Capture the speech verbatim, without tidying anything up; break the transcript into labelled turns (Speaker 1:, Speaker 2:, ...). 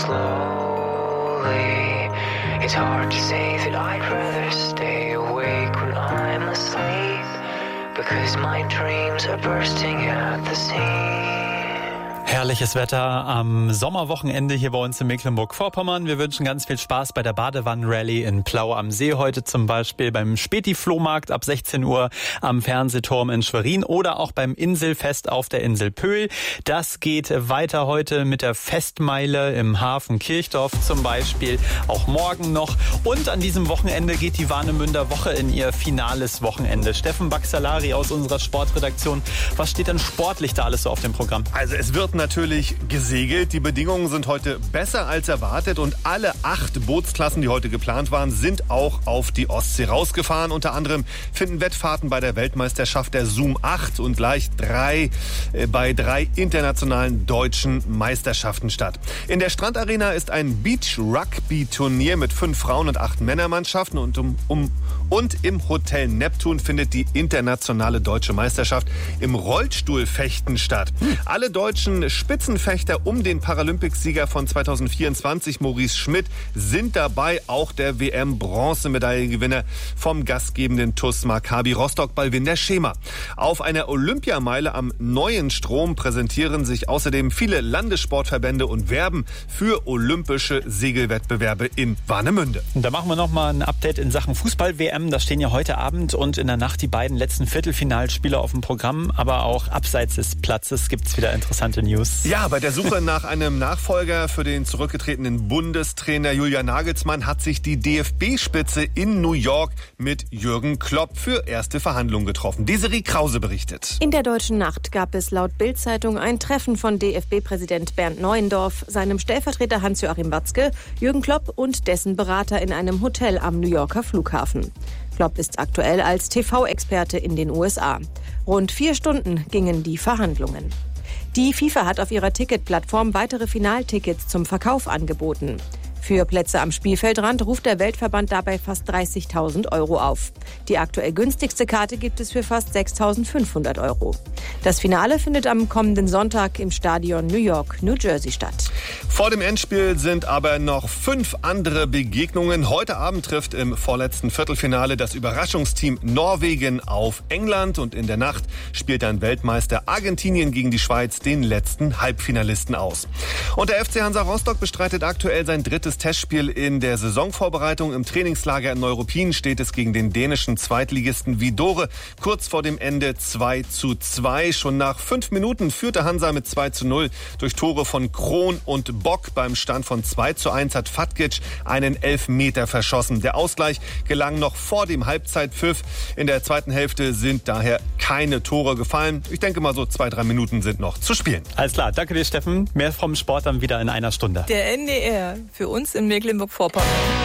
Speaker 1: slowly. It's hard to say that I'd rather stay awake when I'm asleep, because my dreams are bursting at the seams.
Speaker 2: Herrliches Wetter am Sommerwochenende hier bei uns in Mecklenburg-Vorpommern. Wir wünschen ganz viel Spaß bei der Badewannenrallye in Plau am See heute zum Beispiel, beim Späti-Flohmarkt ab sechzehn Uhr am Fernsehturm in Schwerin oder auch beim Inselfest auf der Insel Pöhl. Das geht weiter heute mit der Festmeile im Hafen Kirchdorf zum Beispiel, auch morgen noch. Und an diesem Wochenende geht die Warnemünder Woche in ihr finales Wochenende. Steffen Baxalari aus unserer Sportredaktion, was steht denn sportlich da alles so auf dem Programm?
Speaker 3: Also es wird natürlich gesegelt. Die Bedingungen sind heute besser als erwartet und alle acht Bootsklassen, die heute geplant waren, sind auch auf die Ostsee rausgefahren. Unter anderem finden Wettfahrten bei der Weltmeisterschaft der Zoom acht und gleich drei äh, bei drei internationalen deutschen Meisterschaften statt. In der Strandarena ist ein Beach-Rugby-Turnier mit fünf Frauen- und acht Männermannschaften und, um, um, und im Hotel Neptun findet die internationale deutsche Meisterschaft im Rollstuhlfechten statt. Hm. Alle deutschen Spitzenfechter um den Paralympicsieger von zweitausendvierundzwanzig, Maurice Schmidt, sind dabei. Auch der W M-Bronzemedaillengewinner vom gastgebenden T U S Maccabi Rostock, Balwinder Schema. Auf einer Olympiameile am Neuen Strom präsentieren sich außerdem viele Landessportverbände und werben für olympische Segelwettbewerbe in Warnemünde.
Speaker 2: Und da machen wir nochmal ein Update in Sachen Fußball-W M. Da stehen ja heute Abend und in der Nacht die beiden letzten Viertelfinalspiele auf dem Programm. Aber auch abseits des Platzes gibt es wieder interessante News.
Speaker 3: Ja, bei der Suche nach einem Nachfolger für den zurückgetretenen Bundestrainer Julian Nagelsmann hat sich die D F B-Spitze in New York mit Jürgen Klopp für erste Verhandlungen getroffen. Desiree Krause berichtet.
Speaker 4: In der Deutschen Nacht gab es laut Bild-Zeitung ein Treffen von D F B-Präsident Bernd Neuendorf, seinem Stellvertreter Hans-Joachim Watzke, Jürgen Klopp und dessen Berater in einem Hotel am New Yorker Flughafen. Klopp ist aktuell als T V-Experte in den U S A. Rund vier Stunden gingen die Verhandlungen. Die FIFA hat auf ihrer Ticketplattform weitere Finaltickets zum Verkauf angeboten. Für Plätze am Spielfeldrand ruft der Weltverband dabei fast dreißigtausend Euro auf. Die aktuell günstigste Karte gibt es für fast sechstausendfünfhundert Euro. Das Finale findet am kommenden Sonntag im Stadion New York, New Jersey statt.
Speaker 3: Vor dem Endspiel sind aber noch fünf andere Begegnungen. Heute Abend trifft im vorletzten Viertelfinale das Überraschungsteam Norwegen auf England und in der Nacht spielt dann Weltmeister Argentinien gegen die Schweiz den letzten Halbfinalisten aus. Und der F C Hansa Rostock bestreitet aktuell sein drittes Testspiel in der Saisonvorbereitung. Im Trainingslager in Neuruppin steht es gegen den dänischen Zweitligisten Vidore. Kurz vor dem Ende zwei zu zwei. Schon nach fünf Minuten führte Hansa mit zwei zu null durch Tore von Krohn und Bock. Beim Stand von zwei zu eins hat Fatkic einen Elfmeter verschossen. Der Ausgleich gelang noch vor dem Halbzeitpfiff. In der zweiten Hälfte sind daher keine Tore gefallen. Ich denke mal, so zwei, drei Minuten sind noch zu spielen.
Speaker 2: Alles klar, danke dir, Steffen. Mehr vom Sport dann wieder in einer Stunde.
Speaker 5: Der N D R für uns in Mecklenburg-Vorpommern.